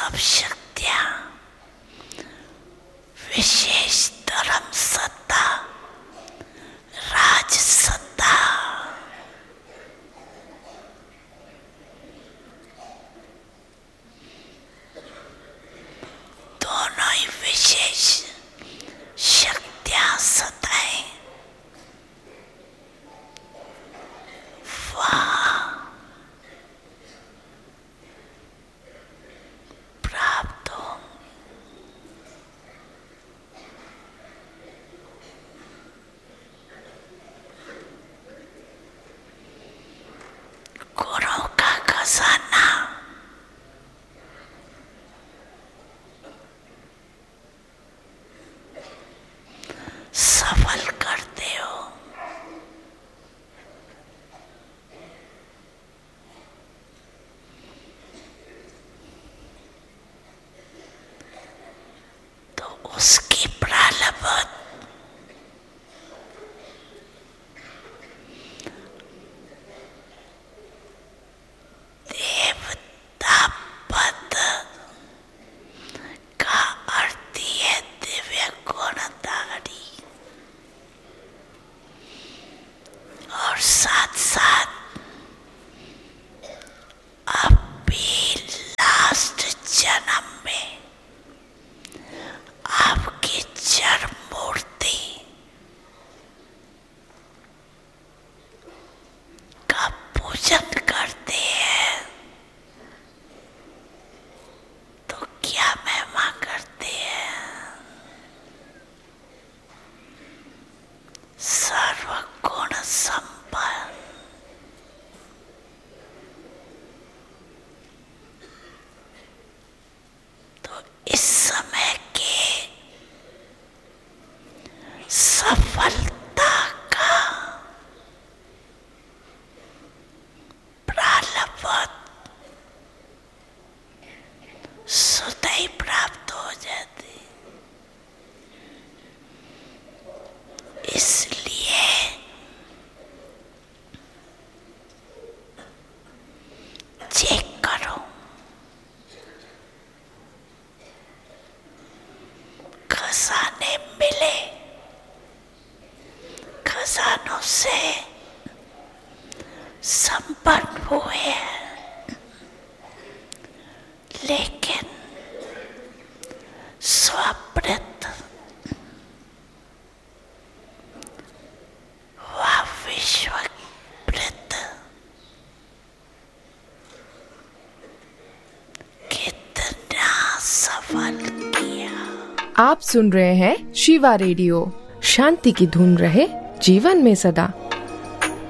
सब शक्तियां, विशेष धर्म सत्ता, राज सत्ता, दोनों ही विशेष शक्तियां सत्ताएं वहाँ प्राप्त हो। गुरु का खजाना सफल करते हो। तो उसकी प्रारब्ध देवता पद का अर्थ है दिव्य गुणधारी, और साथ साथ अभी लास्ट जन्म में आपकी जड़ मूर्ति का पूजन करते हैं। तो क्या महिमा करते हैं? सर्वगुण संपन्न, तो इस समय के सफलता का प्रारब्ध स्वतः ही प्राप्त हो जाती। इसलिए चेक करो, खजाने मिले, खजानों से संपन्न हुए हैं, लेकिन स्वप्रित व विश्वप्रित कितना सफल किया। आप सुन रहे हैं शिवा रेडियो। शांति की धुन रहे जीवन में सदा।